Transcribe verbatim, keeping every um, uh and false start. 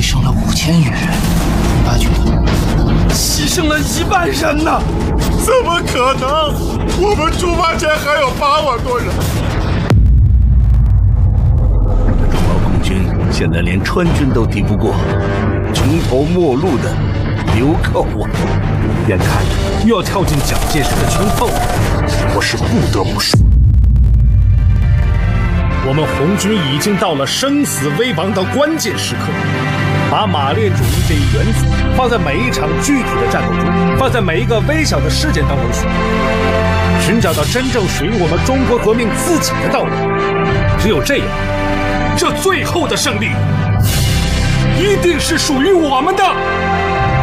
牲了五千余人，八军牺牲了一万人呢！ 怎么可能？我们出发前还有八万多人。 中毛共军现在连川军都敌不过，穷途末路的留靠我， 眼看着又要跳进蒋介石的圈套，我是不得不说，我们红军已经到了生死危亡的关键时刻。把马列主义这一原则放在每一场具体的战斗中，放在每一个微小的事件当中去，寻找到真正属于我们中国革命自己的道路。只有这样，这最后的胜利一定是属于我们的。